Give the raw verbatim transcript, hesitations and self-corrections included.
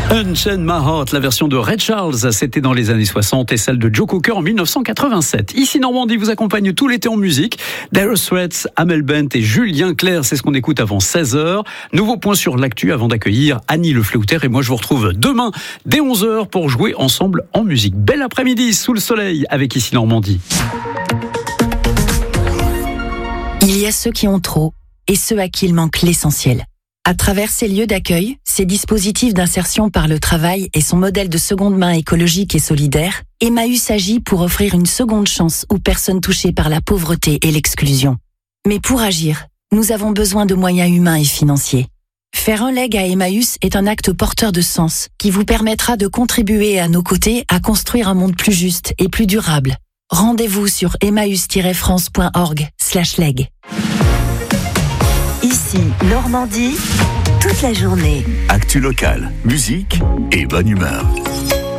Unchain My Heart, la version de Ray Charles, c'était dans les années soixante et celle de Joe Cocker en dix-neuf cent quatre-vingt-sept. Ici Normandie vous accompagne tout l'été en musique. Dire Straits, Amel Bent et Julien Clerc, c'est ce qu'on écoute avant seize heures. Nouveau point sur l'actu avant d'accueillir Annie Le Fléauter et moi je vous retrouve demain dès onze heures pour jouer ensemble en musique. Bel après-midi sous le soleil avec Ici Normandie. Il y a ceux qui ont trop et ceux à qui il manque l'essentiel. À travers ces lieux d'accueil, ces dispositifs d'insertion par le travail et son modèle de seconde main écologique et solidaire, Emmaüs agit pour offrir une seconde chance aux personnes touchées par la pauvreté et l'exclusion. Mais pour agir, nous avons besoin de moyens humains et financiers. Faire un leg à Emmaüs est un acte porteur de sens qui vous permettra de contribuer à nos côtés à construire un monde plus juste et plus durable. Rendez-vous sur emmaüs tiret france point org slash leg. Ici, Normandie, toute la journée. Actu locale, musique et bonne humeur.